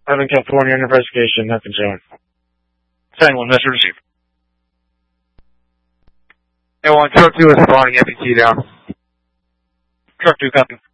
Southern California under investigation, nothing showing. Sign 1, message received. A1, truck 2 is responding, FET down. Truck 2, copy.